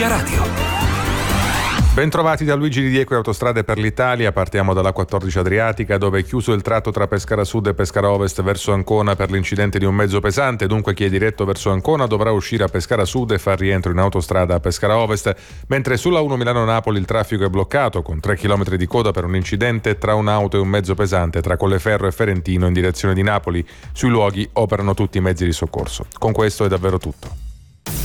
Via Radio. Bentrovati da Luigi Di Diego e Autostrade per l'Italia. Partiamo dalla 14 Adriatica, dove è chiuso il tratto tra Pescara Sud e Pescara Ovest verso Ancona per l'incidente di un mezzo pesante. Dunque chi è diretto verso Ancona dovrà uscire a Pescara Sud e far rientro in autostrada a Pescara Ovest, mentre sulla 1 Milano-Napoli il traffico è bloccato con 3 km di coda per un incidente tra un'auto e un mezzo pesante tra Colleferro e Ferentino in direzione di Napoli. Sui luoghi operano tutti i mezzi di soccorso. Con questo è davvero tutto.